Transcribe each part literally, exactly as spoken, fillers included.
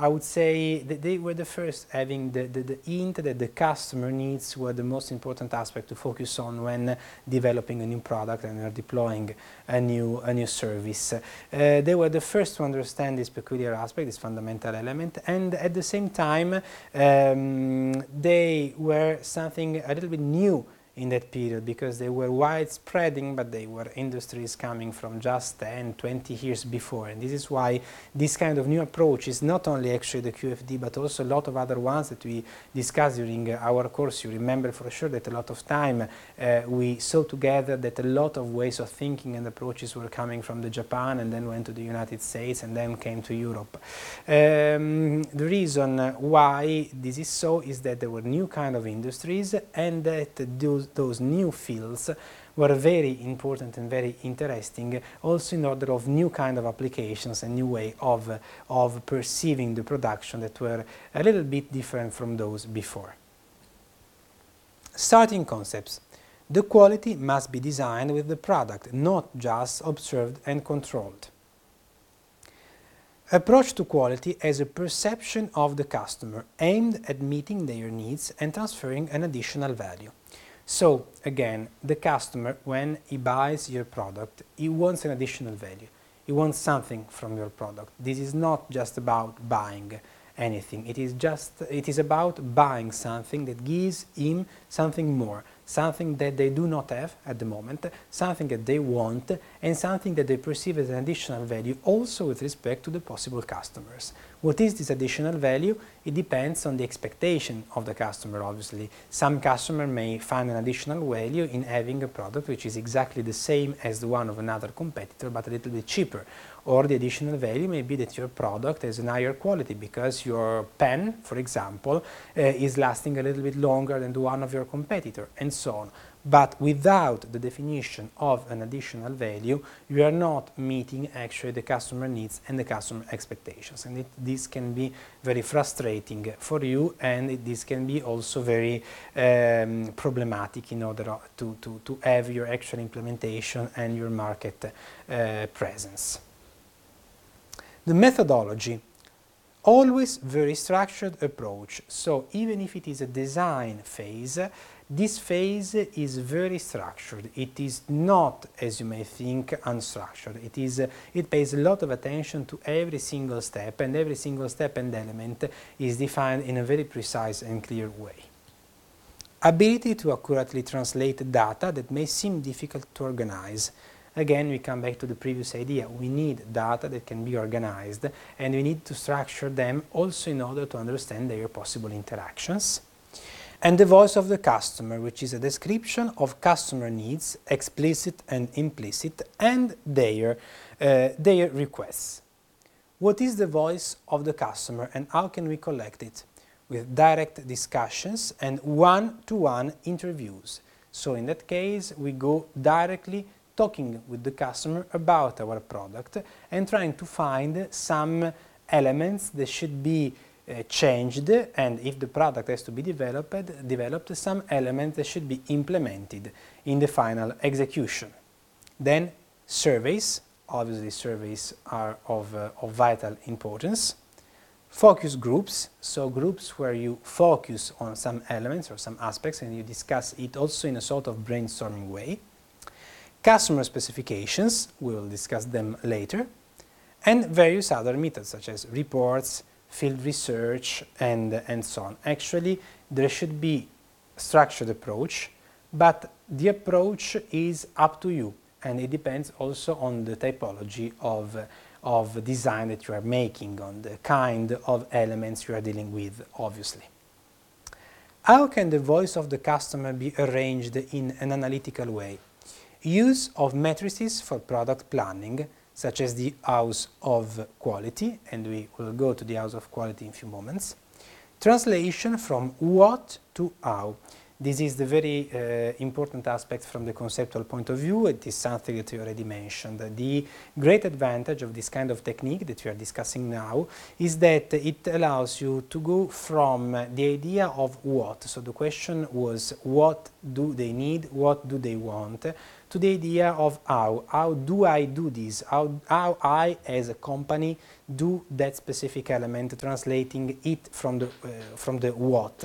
I would say that they were the first having the, the, the hint that the customer needs were the most important aspect to focus on when developing a new product and are deploying a new, a new service. Uh, they were the first to understand this peculiar aspect, this fundamental element, and at the same time um, they were something a little bit new in that period, because they were widespreading, but they were industries coming from just ten, twenty years before. And this is why this kind of new approach is not only actually the Q F D, but also a lot of other ones that we discussed during our course. You remember for sure that a lot of time uh, we saw together that a lot of ways of thinking and approaches were coming from the Japan, and then went to the United States, and then came to Europe. Um, the reason why this is so is that there were new kind of industries, and that those those new fields were very important and very interesting, also in order of new kind of applications and new way of, uh, of perceiving the production that were a little bit different from those before. Starting concepts. The quality must be designed with the product, not just observed and controlled. Approach to quality as a perception of the customer, aimed at meeting their needs and transferring an additional value. So, again, the customer, when he buys your product, he wants an additional value. He wants something from your product. This is not just about buying anything. It is just, it is about buying something that gives him something more, something that they do not have at the moment, something that they want, and something that they perceive as an additional value, also with respect to the possible customers. What is this additional value? It depends on the expectation of the customer, obviously. Some customer may find an additional value in having a product which is exactly the same as the one of another competitor, but a little bit cheaper. Or the additional value may be that your product has a higher quality, because your pen, for example, uh, is lasting a little bit longer than the one of your competitor, and so on. But without the definition of an additional value, you are not meeting actually the customer needs and the customer expectations. And it, this can be very frustrating for you, and it, this can be also very um, problematic in order to, to, to have your actual implementation and your market uh, presence. The methodology. Always very structured approach. So even if it is a design phase, this phase is very structured. It is not, as you may think, unstructured. It is, uh, it pays a lot of attention to every single step, and every single step and element is defined in a very precise and clear way. Ability to accurately translate data that may seem difficult to organize. Again, we come back to the previous idea. We need data that can be organized, and we need to structure them also in order to understand their possible interactions. And the voice of the customer, which is a description of customer needs, explicit and implicit, and their, uh, their requests. What is the voice of the customer, and how can we collect it? With direct discussions and one-to-one interviews. So in that case, we go directly talking with the customer about our product and trying to find some elements that should be uh, changed, and if the product has to be developed, developed some elements that should be implemented in the final execution. Then surveys, obviously surveys are of, uh, of vital importance. Focus groups, so groups where you focus on some elements or some aspects and you discuss it also in a sort of brainstorming way. Customer specifications, we will discuss them later, and various other methods such as reports, field research, and, and so on. Actually, there should be a structured approach, but the approach is up to you, and it depends also on the typology of, of design that you are making, on the kind of elements you are dealing with, obviously. How can the voice of the customer be arranged in an analytical way? Use of matrices for product planning, such as the House of Quality, and we will go to the House of Quality in a few moments. Translation from what to how. This is the very uh, important aspect from the conceptual point of view. It is something that you already mentioned. The great advantage of this kind of technique that we are discussing now is that it allows you to go from the idea of what. So the question was, what do they need, what do they want, to the idea of how. How do I do this? How, how I, as a company, do that specific element, translating it from the, uh, from the what.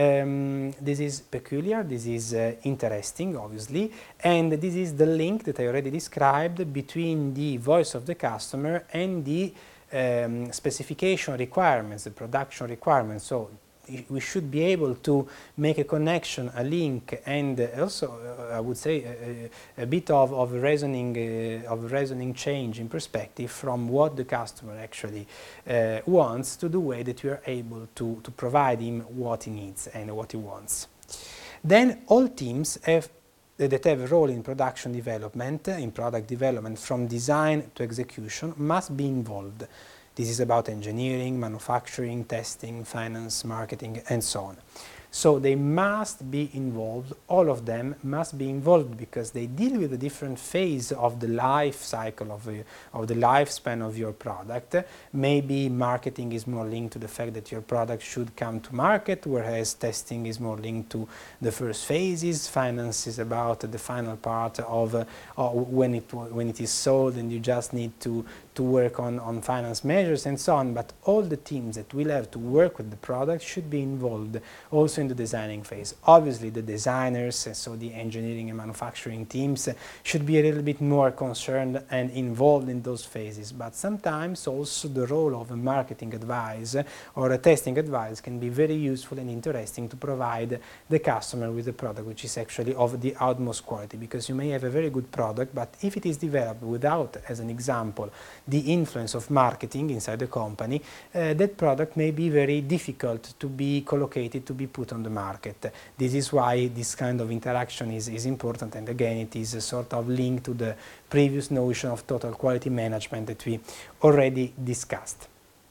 Um, this is peculiar, this is uh, interesting, obviously, and this is the link that I already described between the voice of the customer and the um, specification requirements, the production requirements. So we should be able to make a connection, a link, and uh, also, uh, I would say, a, a bit of, of, reasoning, uh, of reasoning change in perspective from what the customer actually uh, wants to the way that we are able to, to provide him what he needs and what he wants. Then all teams have, that have a role in production development, in product development, from design to execution, must be involved. This is about engineering, manufacturing, testing, finance, marketing, and so on. So they must be involved, all of them must be involved, because they deal with a different phase of the life cycle, of, the, of the lifespan of your product. Maybe marketing is more linked to the fact that your product should come to market, whereas testing is more linked to the first phases. Finance is about the final part of uh, uh, when, it, when it is sold, and you just need to, to work on, on finance measures and so on. But all the teams that will have to work with the product should be involved also in the designing phase. Obviously the designers, so the engineering and manufacturing teams, should be a little bit more concerned and involved in those phases, but sometimes also the role of a marketing advice or a testing advice can be very useful and interesting to provide the customer with a product which is actually of the utmost quality, because you may have a very good product, but if it is developed without, as an example, the influence of marketing inside the company, uh, that product may be very difficult to be collocated, to be put on the market. This is why this kind of interaction is, is important, and again it is a sort of link to the previous notion of total quality management that we already discussed.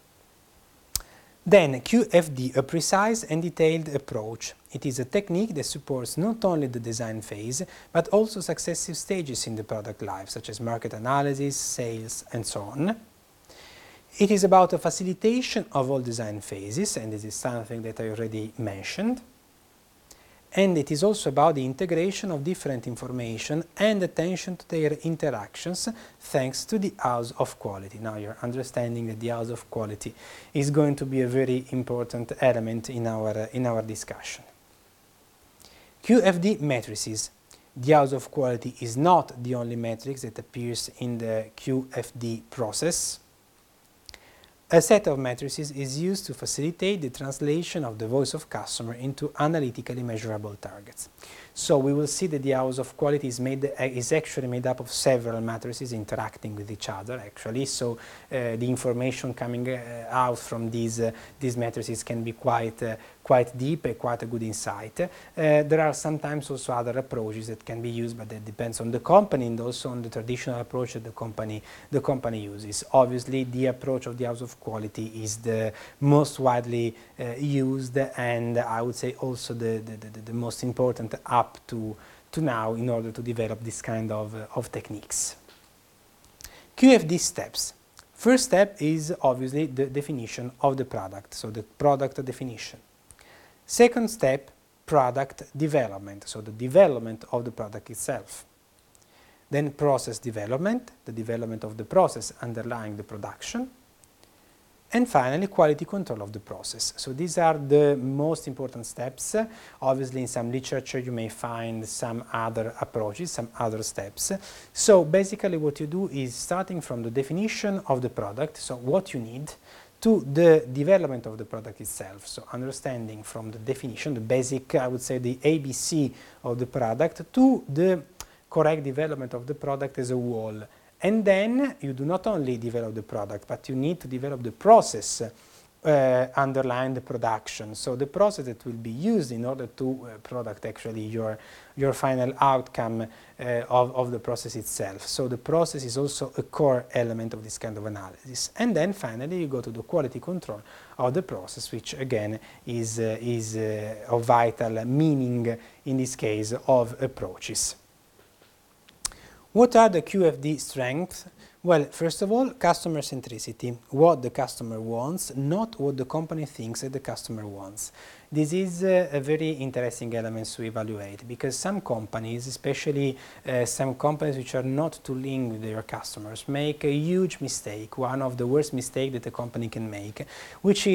Then Q F D, a precise and detailed approach. It is a technique that supports not only the design phase, but also successive stages in the product life, such as market analysis, sales, and so on. It is about a facilitation of all design phases, and this is something that I already mentioned. And it is also about the integration of different information and attention to their interactions, thanks to the house of quality. Now you're understanding that the house of quality is going to be a very important element in our, uh, in our discussion. Q F D matrices. The house of quality is not the only matrix that appears in the Q F D process. A set of matrices is used to facilitate the translation of the voice of customer into analytically measurable targets. So we will see that the house of quality is, made, uh, is actually made up of several matrices interacting with each other, actually. So uh, the information coming uh, out from these, uh, these matrices can be quite, uh, quite deep and quite a good insight. Uh, there are sometimes also other approaches that can be used, but that depends on the company and also on the traditional approach that the company, the company uses. Obviously, the approach of the house of quality is the most widely uh, used, and I would say also the, the, the, the most important up to, to now in order to develop this kind of, uh, of techniques. Q F D steps. First step is obviously the definition of the product, so the product definition. Second step, product development, so the development of the product itself. Then process development, the development of the process underlying the production. And finally, quality control of the process. So these are the most important steps. Obviously, in some literature, you may find some other approaches, some other steps. So basically, what you do is starting from the definition of the product, so what you need, to the development of the product itself. So understanding from the definition, the basic, I would say, the A B C of the product, to the correct development of the product as a whole. And then you do not only develop the product, but you need to develop the process uh, underlying the production. So the process that will be used in order to uh, product actually your, your final outcome uh, of, of the process itself. So the process is also a core element of this kind of analysis. And then finally you go to the quality control of the process, which again is, uh, is uh, of vital meaning in this case of approaches. What are the Q F D strengths? Well, first of all, customer centricity, what the customer wants, not what the company thinks that the customer wants. This is uh, a very interesting element to evaluate, because some companies, especially uh, some companies which are not too linked with their customers, make a huge mistake, one of the worst mistakes that a company can make, which is